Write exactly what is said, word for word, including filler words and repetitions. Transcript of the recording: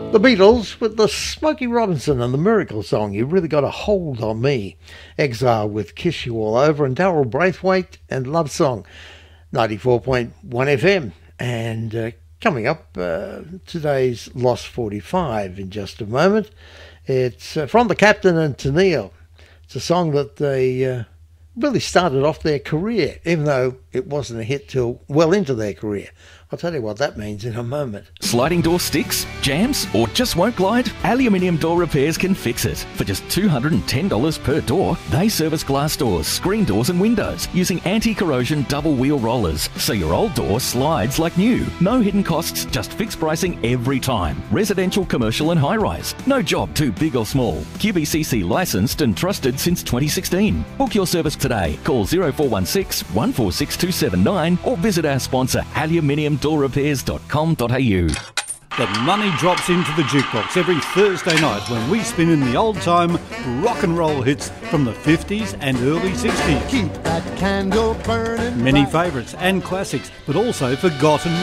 The Beatles with the Smokey Robinson and the Miracle Song, You Really Got a Hold on Me. Exile with Kiss You All Over, and Darryl Braithwaite and Love Song, ninety-four point one F M. And uh, coming up, uh, today's Lost forty-five in just a moment. It's uh, from the Captain and Tennille. It's a song that they uh, really started off their career, even though it wasn't a hit till well into their career. I'll tell you what that means in a moment. Sliding door sticks, jams, or just won't glide? Aluminium Door Repairs can fix it. For just two hundred ten dollars per door, they service glass doors, screen doors and windows using anti-corrosion double wheel rollers, so your old door slides like new. No hidden costs, just fixed pricing every time. Residential, commercial and high-rise. No job too big or small. Q B C C licensed and trusted since twenty sixteen. Book your service today. Call zero four one six, one four six two seven nine or visit our sponsor aluminium door repairs dot com dot a u. The money drops into the jukebox every Thursday night when we spin in the old-time rock and roll hits from the fifties and early sixties. Keep that candle burning. Many favourites and classics, but also forgotten